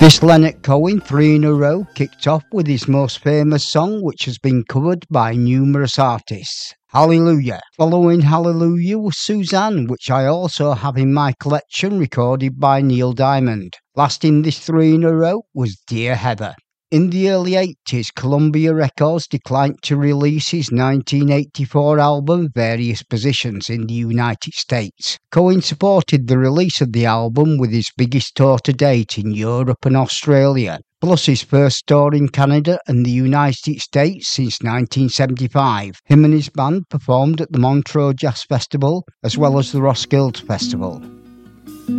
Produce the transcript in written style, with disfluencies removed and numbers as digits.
This Leonard Cohen, 3 in a row, kicked off with his most famous song, which has been covered by numerous artists. Hallelujah. Following Hallelujah was Suzanne, which I also have in my collection, recorded by Neil Diamond. Last in this 3 in a row was Dear Heather. In the early 80s, Columbia Records declined to release his 1984 album Various Positions in the United States. Cohen supported the release of the album with his biggest tour to date in Europe and Australia, plus his first tour in Canada and the United States since 1975. Him and his band performed at the Montreux Jazz Festival as well as the Roskilde Festival.